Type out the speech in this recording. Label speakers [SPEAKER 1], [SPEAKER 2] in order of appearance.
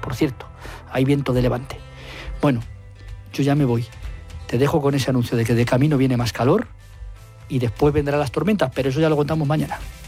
[SPEAKER 1] por cierto, hay viento de levante. Bueno, yo ya me voy. Te dejo con ese anuncio de que de camino viene más calor y después vendrán las tormentas, pero eso ya lo contamos mañana.